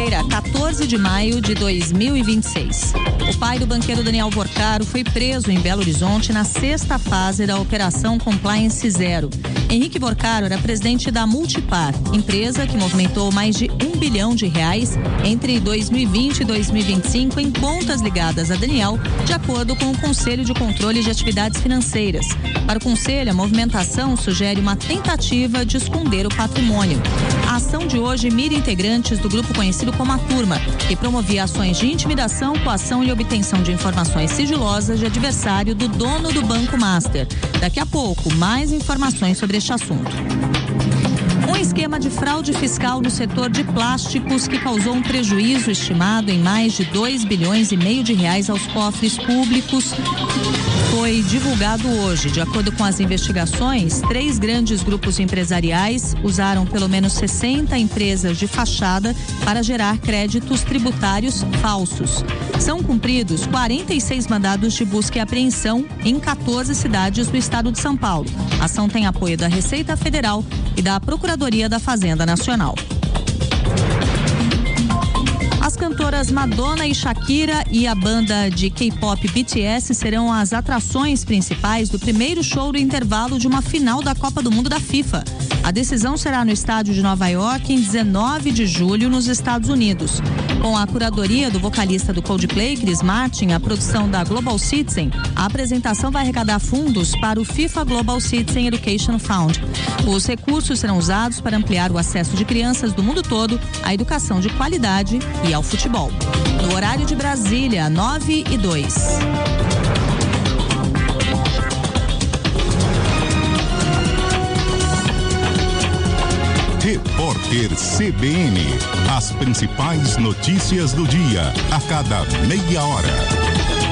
quinta-feira, 14 de maio de 2026. O pai do banqueiro Daniel Porcaro foi preso em Belo Horizonte na sexta fase da Operação Compliance Zero. Henrique Porcaro era presidente da Multipar, empresa que movimentou mais de R$1 bilhão entre 2020 e 2025 em contas ligadas a Daniel, de acordo com o Conselho de Controle de Atividades Financeiras. Para o Conselho, a movimentação sugere uma tentativa de esconder o patrimônio. A ação de hoje mira integrantes do grupo conhecido como a Turma, que promovia ações de intimidação, coação e obtenção de informações sigilosas de adversário do dono do Banco Master. Daqui a pouco, mais informações sobre este assunto. Um esquema de fraude fiscal no setor de plásticos que causou um prejuízo estimado em mais de R$2,5 bilhões aos cofres públicos foi divulgado hoje. De acordo com as investigações, 3 grandes grupos empresariais usaram pelo menos 60 empresas de fachada para gerar créditos tributários falsos. São cumpridos 46 mandados de busca e apreensão em 14 cidades do estado de São Paulo. A ação tem apoio da Receita Federal e da Procuradoria da Fazenda Nacional. As cantoras Madonna e Shakira e a banda de K-pop BTS serão as atrações principais do primeiro show do intervalo de uma final da Copa do Mundo da FIFA. A decisão será no estádio de Nova York em 19 de julho, nos Estados Unidos. Com a curadoria do vocalista do Coldplay, Chris Martin, a produção da Global Citizen, a apresentação vai arrecadar fundos para o FIFA Global Citizen Education Fund. Os recursos serão usados para ampliar o acesso de crianças do mundo todo à educação de qualidade e ao futebol. No horário de Brasília, 9:02. Repórter CBN. As principais notícias do dia, a cada meia hora.